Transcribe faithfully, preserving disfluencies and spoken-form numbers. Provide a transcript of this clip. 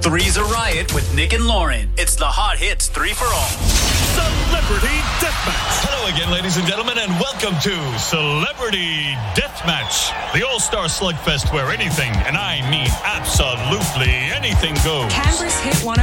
Three's a Riot with Nick and Lauren. It's the Hot Hits Three for All. Celebrity Deathmatch. Hello again, ladies and gentlemen, and welcome to Celebrity Deathmatch, the All-Star Slugfest where anything, and I mean absolutely anything goes. Canberra's Hit one